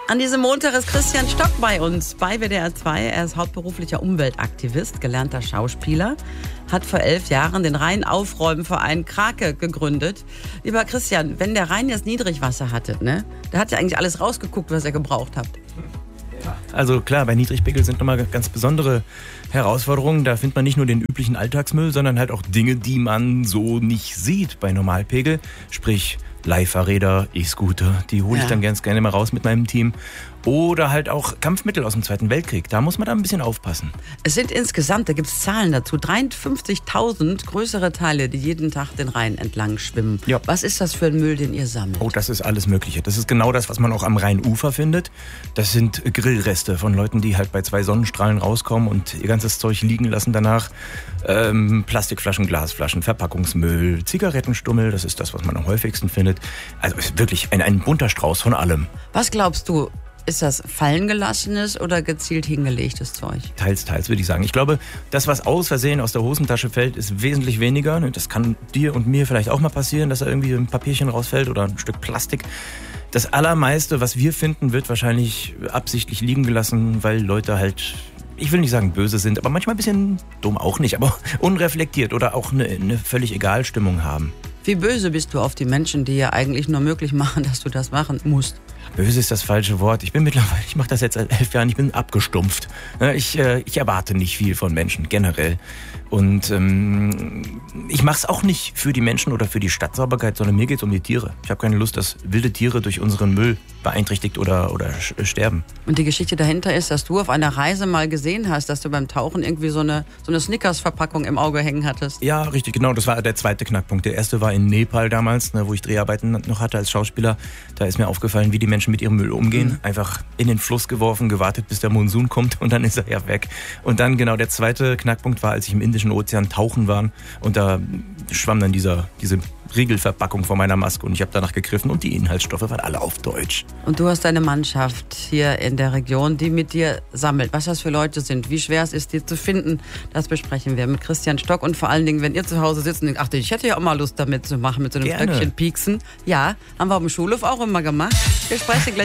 An diesem Montag ist Christian Stock bei uns bei WDR 2. Er ist hauptberuflicher Umweltaktivist, gelernter Schauspieler, hat vor 11 Jahren den Rheinaufräumverein Krake gegründet. Lieber Christian, wenn der Rhein jetzt Niedrigwasser hatte, ne, da hat ja eigentlich alles rausgeguckt, was ihr gebraucht habt. Also klar, bei Niedrigpegel sind nochmal ganz besondere Herausforderungen. Da findet man nicht nur den üblichen Alltagsmüll, sondern halt auch Dinge, die man so nicht sieht bei Normalpegel. Sprich Leihfahrräder, E-Scooter, die hole ich dann ganz gerne mal raus mit meinem Team. Oder halt auch Kampfmittel aus dem Zweiten Weltkrieg. Da muss man da ein bisschen aufpassen. Es sind insgesamt, da gibt es Zahlen dazu, 53.000 größere Teile, die jeden Tag den Rhein entlang schwimmen. Ja. Was ist das für ein Müll, den ihr sammelt? Oh, das ist alles Mögliche. Das ist genau das, was man auch am Rheinufer findet. Das sind Grillreste von Leuten, die halt bei 2 Sonnenstrahlen rauskommen und ihr ganzes Zeug liegen lassen danach. Plastikflaschen, Glasflaschen, Verpackungsmüll, Zigarettenstummel, das ist das, was man am häufigsten findet. Also ist wirklich ein bunter Strauß von allem. Was glaubst du? Ist das fallengelassenes oder gezielt hingelegtes Zeug? Teils, würde ich sagen. Ich glaube, das, was aus Versehen aus der Hosentasche fällt, ist wesentlich weniger. Das kann dir und mir vielleicht auch mal passieren, dass da irgendwie ein Papierchen rausfällt oder ein Stück Plastik. Das Allermeiste, was wir finden, wird wahrscheinlich absichtlich liegen gelassen, weil Leute halt, ich will nicht sagen böse sind, aber manchmal ein bisschen dumm auch nicht, aber unreflektiert oder auch eine völlig egal Stimmung haben. Wie böse bist du auf die Menschen, die ja eigentlich nur möglich machen, dass du das machen musst? Böse ist das falsche Wort. Ich mache das jetzt seit 11 Jahren, ich bin abgestumpft. Ich erwarte nicht viel von Menschen, generell. Und ich mache es auch nicht für die Menschen oder für die Stadtsauberkeit, sondern mir geht es um die Tiere. Ich habe keine Lust, dass wilde Tiere durch unseren Müll beeinträchtigt oder sterben. Und die Geschichte dahinter ist, dass du auf einer Reise mal gesehen hast, dass du beim Tauchen irgendwie so eine Snickers-Verpackung im Auge hängen hattest. Ja, richtig, genau. Das war der zweite Knackpunkt. Der erste war in Nepal damals, wo ich Dreharbeiten noch hatte als Schauspieler. Da ist mir aufgefallen, wie die Menschen mit ihrem Müll umgehen. Einfach in den Fluss geworfen, gewartet, bis der Monsun kommt und dann ist er ja weg. Und dann genau der zweite Knackpunkt war, als ich im Indischen Ozean tauchen war und da schwamm dann diese Riegelverpackung vor meiner Maske und ich habe danach gegriffen und die Inhaltsstoffe waren alle auf Deutsch. Und du hast deine Mannschaft hier in der Region, die mit dir sammelt. Was das für Leute sind, wie schwer es ist, die zu finden, das besprechen wir mit Christian Stock. Und vor allen Dingen, wenn ihr zu Hause sitzt und denkt, ach, ich hätte ja auch mal Lust damit zu machen, mit so einem Stöckchen pieksen. Ja, haben wir auf dem Schulhof auch immer gemacht. Wir sprechen gleich